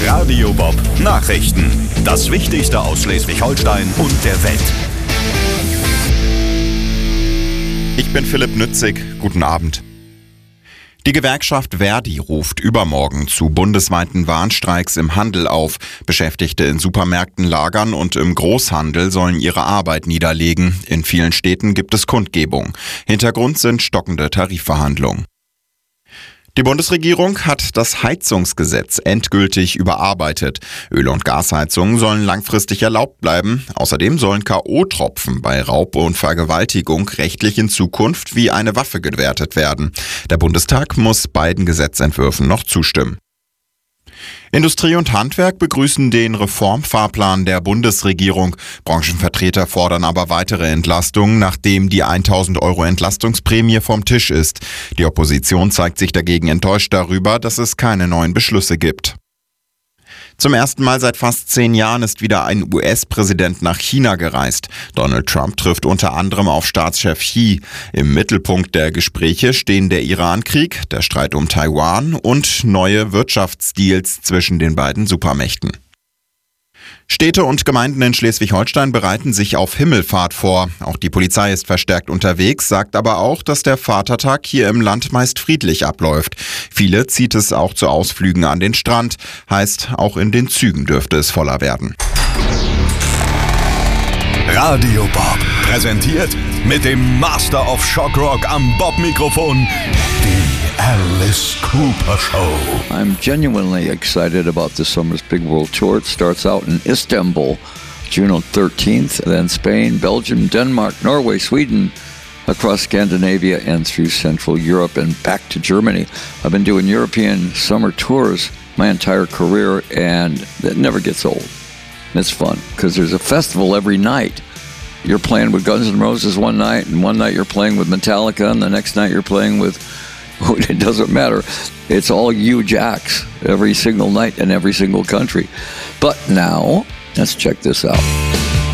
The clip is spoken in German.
Radio Bob Nachrichten. Das Wichtigste aus Schleswig-Holstein und der Welt. Ich bin Philipp Nützig. Guten Abend. Die Gewerkschaft Verdi ruft übermorgen zu bundesweiten Warnstreiks im Handel auf. Beschäftigte in Supermärkten, Lagern und im Großhandel sollen ihre Arbeit niederlegen. In vielen Städten gibt es Kundgebung. Hintergrund sind stockende Tarifverhandlungen. Die Bundesregierung hat das Heizungsgesetz endgültig überarbeitet. Öl- und Gasheizungen sollen langfristig erlaubt bleiben. Außerdem sollen K.O.-Tropfen bei Raub und Vergewaltigung rechtlich in Zukunft wie eine Waffe gewertet werden. Der Bundestag muss beiden Gesetzentwürfen noch zustimmen. Industrie und Handwerk begrüßen den Reformfahrplan der Bundesregierung. Branchenvertreter fordern aber weitere Entlastungen, nachdem die 1.000 € Entlastungsprämie vom Tisch ist. Die Opposition zeigt sich dagegen enttäuscht darüber, dass es keine neuen Beschlüsse gibt. Zum ersten Mal seit fast 10 Jahren ist wieder ein US-Präsident nach China gereist. Donald Trump trifft unter anderem auf Staatschef Xi. Im Mittelpunkt der Gespräche stehen der Iran-Krieg, der Streit um Taiwan und neue Wirtschaftsdeals zwischen den beiden Supermächten. Städte und Gemeinden in Schleswig-Holstein bereiten sich auf Himmelfahrt vor. Auch die Polizei ist verstärkt unterwegs, sagt aber auch, dass der Vatertag hier im Land meist friedlich abläuft. Viele zieht es auch zu Ausflügen an den Strand. Heißt, auch in den Zügen dürfte es voller werden. Radio Bob präsentiert mit dem Master of Shock Rock am Bob-Mikrofon die Alice Cooper Show. I'm genuinely excited about this summer's big world tour. It starts out in Istanbul, June 13th, then Spain, Belgium, Denmark, Norway, Sweden, across Scandinavia and through Central Europe and back to Germany. I've been doing European summer tours my entire career, and it never gets old. It's fun because there's a festival every night. You're playing with Guns N' Roses one night, and one night you're playing with Metallica, and the next night you're playing with, it doesn't matter. It's all huge acts every single night in every single country. But now, let's check this out.